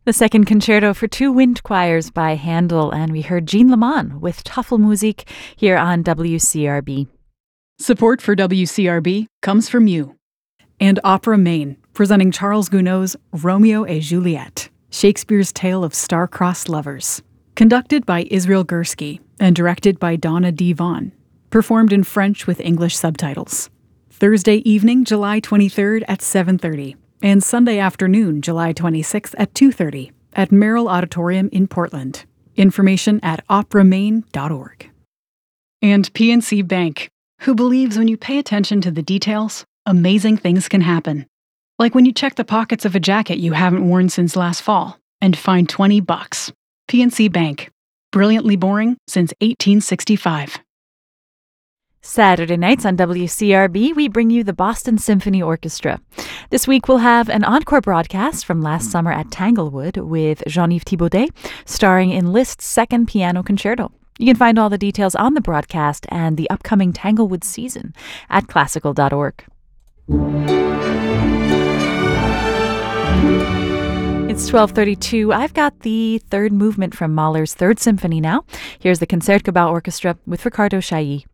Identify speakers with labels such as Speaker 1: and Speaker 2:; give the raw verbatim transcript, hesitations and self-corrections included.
Speaker 1: The second concerto for two wind choirs by Handel, and we heard Jean Leman with Tafelmusik here on W C R B.
Speaker 2: Support for W C R B comes from you. And Opera Maine, presenting Charles Gounod's Romeo et Juliet, Shakespeare's tale of star-crossed lovers. Conducted by Israel Gursky and directed by Donna D. Vaughn. Performed in French with English subtitles. Thursday evening, July twenty-third at seven thirty. And Sunday afternoon, July twenty-sixth at two thirty at Merrill Auditorium in Portland. Information at opera maine dot org. And P N C Bank, who believes when you pay attention to the details, amazing things can happen. Like when you check the pockets of a jacket you haven't worn since last fall and find twenty bucks. P N C Bank. Brilliantly boring since eighteen sixty-five.
Speaker 1: Saturday nights on W C R B, we bring you the Boston Symphony Orchestra. This week we'll have an encore broadcast from last summer at Tanglewood with Jean-Yves Thibaudet, starring in Liszt's second piano concerto. You can find all the details on the broadcast and the upcoming Tanglewood season at classical dot org. It's twelve thirty-two. I've got the third movement from Mahler's Third Symphony now. Here's the Concertgebouw Orchestra with Ricardo Chailly.